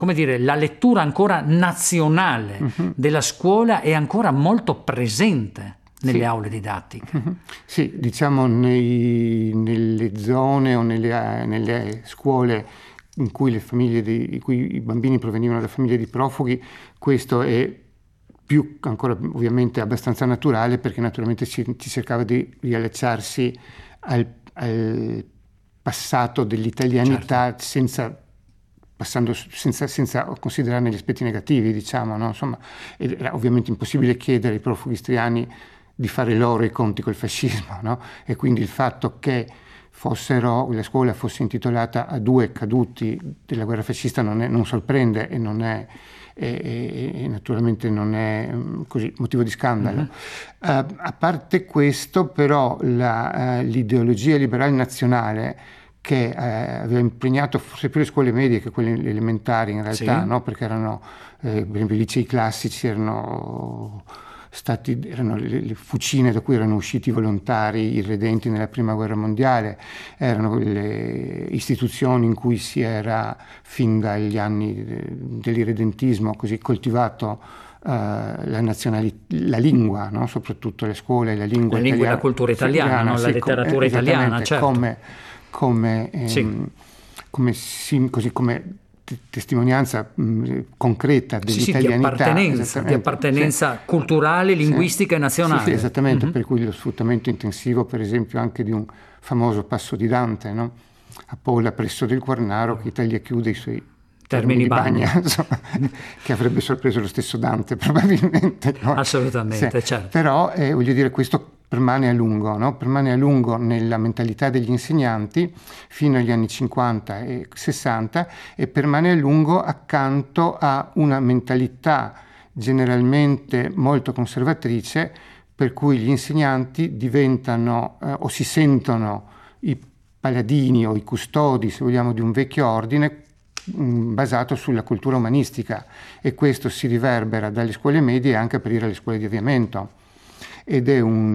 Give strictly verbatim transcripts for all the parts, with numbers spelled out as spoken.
come dire, la lettura ancora nazionale uh-huh. della scuola è ancora molto presente nelle sì. aule didattiche. Uh-huh. Sì, diciamo nei, nelle zone o nelle, nelle scuole in cui le famiglie di, in cui i bambini provenivano da famiglie di profughi, questo è più ancora ovviamente abbastanza naturale, perché naturalmente si, si cercava di riallacciarsi al, al passato dell'italianità, certo. senza passando senza, senza considerarne gli aspetti negativi, diciamo, no? Insomma, era ovviamente impossibile chiedere ai profughi istriani di fare loro i conti col fascismo, no? E quindi il fatto che fossero, la scuola fosse intitolata a due caduti della guerra fascista non, è, non sorprende e non è e, e naturalmente non è così motivo di scandalo. Mm-hmm. Uh, a parte questo, però, la, uh, l'ideologia liberale nazionale che eh, aveva impegnato forse più le scuole medie che quelle elementari in realtà, sì. no? Perché erano, eh, per esempio, i licei classici erano stati, erano le, le fucine da cui erano usciti volontari irredenti nella prima guerra mondiale, erano le istituzioni in cui si era fin dagli anni dell'irredentismo così coltivato Uh, la nazionalità, la lingua, no? Soprattutto le scuole, la lingua, la lingua e la cultura italiana, italiana no? La sì, letteratura com- italiana, certo. come come, ehm, sì. come sim, così come t- testimonianza mh, concreta dell'italianità, sì, sì, di appartenenza, di appartenenza sì. culturale, linguistica sì. e nazionale. Sì, sì, esattamente, mm-hmm. Per cui lo sfruttamento intensivo, per esempio, anche di un famoso passo di Dante, no? A Pola presso del Quarnaro, che Italia chiude i suoi termini bagna, insomma, che avrebbe sorpreso lo stesso Dante probabilmente. No? Assolutamente, sì. certo. Però eh, voglio dire, questo permane a lungo, no? Permane a lungo nella mentalità degli insegnanti fino agli anni cinquanta e sessanta e permane a lungo accanto a una mentalità generalmente molto conservatrice, per cui gli insegnanti diventano eh, o si sentono i paladini o i custodi, se vogliamo, di un vecchio ordine basato sulla cultura umanistica, e questo si riverbera dalle scuole medie anche per dire alle scuole di avviamento, ed è un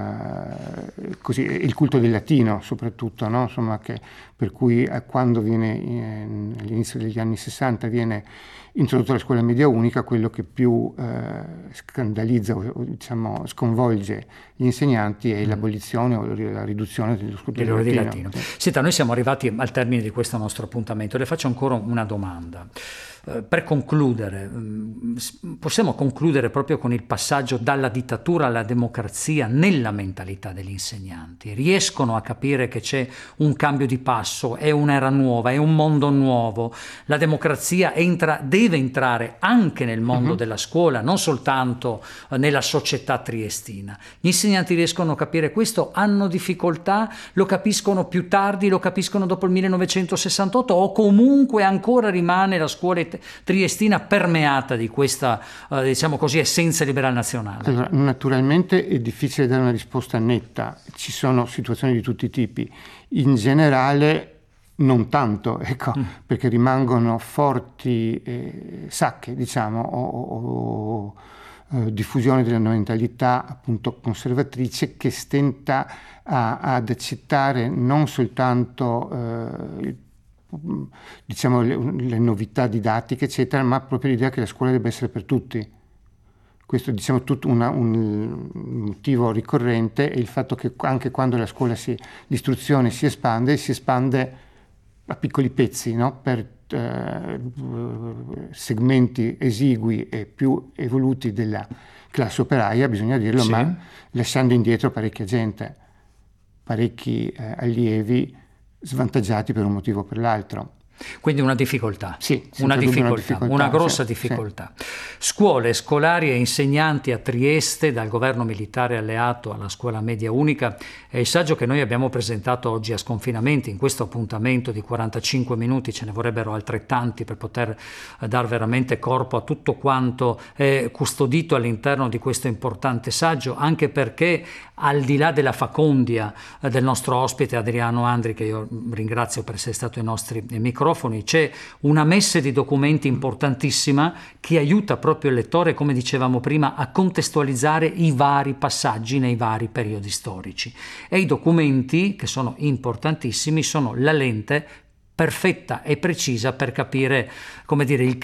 uh, così il culto del latino soprattutto, no? Insomma, che per cui eh, quando viene eh, all'inizio degli anni sessanta viene introdotta la scuola media unica, quello che più eh, scandalizza o diciamo sconvolge gli insegnanti è mm. l'abolizione o la riduzione dello scudo del latino. latino. Senta, noi siamo arrivati al termine di questo nostro appuntamento. Le faccio ancora una domanda. Uh, per concludere, um, possiamo concludere proprio con il passaggio dalla dittatura alla democrazia nella mentalità degli insegnanti? Riescono a capire che c'è un cambio di passo, è un'era nuova, è un mondo nuovo, la democrazia entra, deve entrare anche nel mondo uh-huh. della scuola, non soltanto uh, nella società triestina. Gli insegnanti riescono a capire questo? Hanno difficoltà? Lo capiscono più tardi? Lo capiscono dopo il millenovecentosessantotto? O comunque ancora rimane la scuola triestina permeata di questa, uh, diciamo così, essenza liberale nazionale? Allora, naturalmente è difficile dare una risposta netta, ci sono situazioni di tutti i tipi. In generale non tanto, ecco, mm. perché rimangono forti eh, sacche, diciamo, o, o, o diffusione della mentalità appunto conservatrice che stenta a, ad accettare non soltanto eh, il diciamo le, le novità didattiche eccetera, ma proprio l'idea che la scuola debba essere per tutti. Questo diciamo tutto una, un motivo ricorrente è il fatto che anche quando la scuola si, l'istruzione si espande, si espande a piccoli pezzi, no? Per eh, segmenti esigui e più evoluti della classe operaia, bisogna dirlo, sì. ma lasciando indietro parecchia gente, parecchi eh, allievi svantaggiati per un motivo o per l'altro. Quindi una difficoltà, sì, una difficoltà, una difficoltà, una grossa sì, difficoltà. Sì. Scuole, scolari e insegnanti a Trieste, dal governo militare alleato alla scuola media unica, è il saggio che noi abbiamo presentato oggi a Sconfinamenti. In questo appuntamento di quarantacinque minuti ce ne vorrebbero altrettanti per poter dar veramente corpo a tutto quanto è custodito all'interno di questo importante saggio, anche perché al di là della facondia del nostro ospite Adriano Andri, che io ringrazio per essere stato ai nostri microfoni, c'è una messe di documenti importantissima che aiuta proprio il lettore, come dicevamo prima, a contestualizzare i vari passaggi nei vari periodi storici. E i documenti, che sono importantissimi, sono la lente perfetta e precisa per capire, come dire, il